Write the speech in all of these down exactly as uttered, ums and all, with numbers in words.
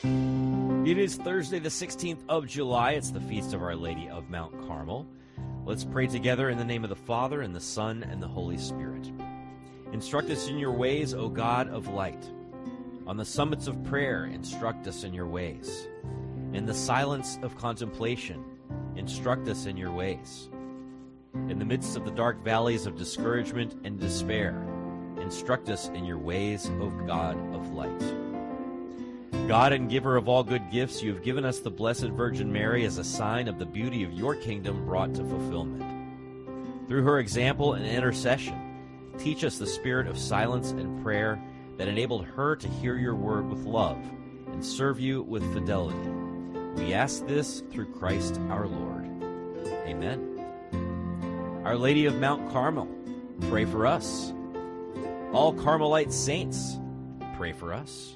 It is Thursday, the sixteenth of July. It's the Feast of Our Lady of Mount Carmel. Let's pray together in the name of the Father, and the Son, and the Holy Spirit. Instruct us in your ways, O God of light. On the summits of prayer, instruct us in your ways. In the silence of contemplation, instruct us in your ways. In the midst of the dark valleys of discouragement and despair, instruct us in your ways, O God of light. God and giver of all good gifts, you have given us the Blessed Virgin Mary as a sign of the beauty of your kingdom brought to fulfillment. Through her example and intercession, teach us the spirit of silence and prayer that enabled her to hear your word with love and serve you with fidelity. We ask this through Christ our Lord. Amen. Our Lady of Mount Carmel, pray for us. All Carmelite saints, pray for us.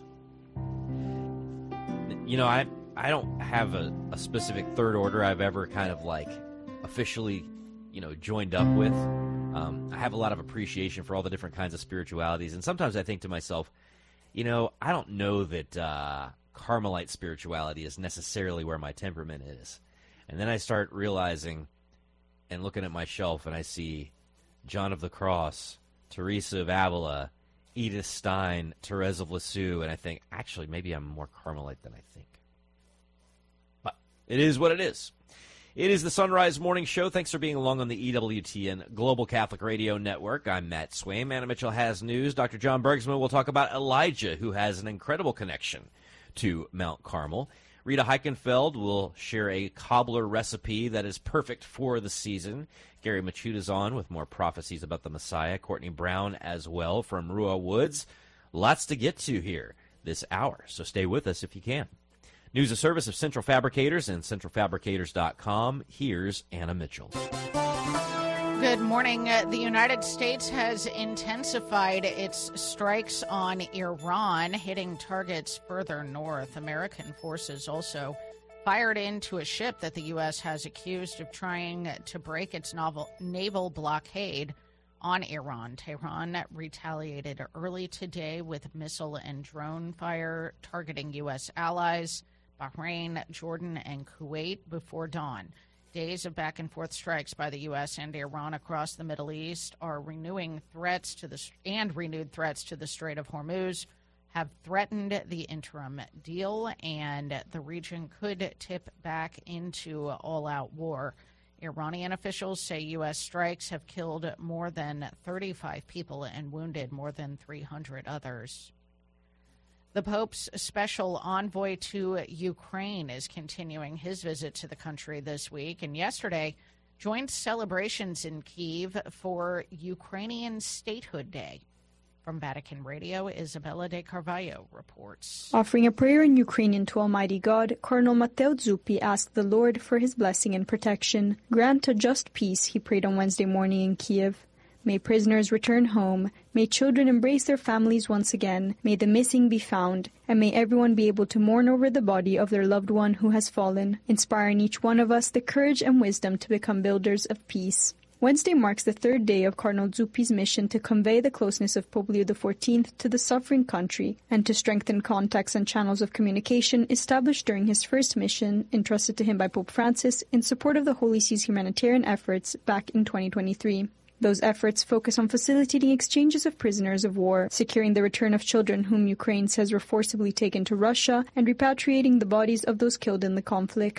You know, I I don't have a, a specific third order I've ever kind of like officially, you know, joined up with. Um, I have a lot of appreciation for all the different kinds of spiritualities, and sometimes I think to myself, you know, I don't know that uh, Carmelite spirituality is necessarily where my temperament is. And then I start realizing and looking at my shelf, and I see John of the Cross, Teresa of Avila, Edith Stein, Therese of Lisieux, and I think, actually, maybe I'm more Carmelite than I think. But it is what it is. It is the Sunrise Morning Show. Thanks for being along on the E W T N Global Catholic Radio Network. I'm Matt Swaim. Anna Mitchell has news. Doctor John Bergsman will talk about Elijah, who has an incredible connection to Mount Carmel. Rita Heichenfeld will share a cobbler recipe that is perfect for the season. Gary Machuda's on with more prophecies about the Messiah. Courtney Brown as well from Rua Woods. Lots to get to here this hour, so stay with us if you can. News and service of Central Fabricators and central fabricators dot com. Here's Anna Mitchell. Good morning. Uh, the United States has intensified its strikes on Iran, hitting targets further north. American forces also fired into a ship that the U S has accused of trying to break its novel, naval blockade on Iran. Tehran retaliated early today with missile and drone fire targeting U S allies, Bahrain, Jordan, and Kuwait before dawn. Days of back-and-forth strikes by the U S and Iran across the Middle East are renewing threats to the and renewed threats to the Strait of Hormuz have threatened the interim deal, and the region could tip back into all-out war. Iranian officials say U S strikes have killed more than thirty-five people and wounded more than three hundred others. The Pope's special envoy to Ukraine is continuing his visit to the country this week, and yesterday joined celebrations in Kyiv for Ukrainian Statehood Day. From Vatican Radio, Isabella de Carvalho reports. Offering a prayer in Ukrainian to Almighty God, Cardinal Matteo Zuppi asked the Lord for his blessing and protection. Grant a just peace, he prayed on Wednesday morning in Kyiv. May prisoners return home, may children embrace their families once again, may the missing be found, and may everyone be able to mourn over the body of their loved one who has fallen, inspiring each one of us the courage and wisdom to become builders of peace. Wednesday marks the third day of Cardinal Zuppi's mission to convey the closeness of Pope Leo the fourteenth to the suffering country and to strengthen contacts and channels of communication established during his first mission, entrusted to him by Pope Francis in support of the Holy See's humanitarian efforts back in twenty twenty-three. Those efforts focus on facilitating exchanges of prisoners of war, securing the return of children whom Ukraine says were forcibly taken to Russia, and repatriating the bodies of those killed in the conflict.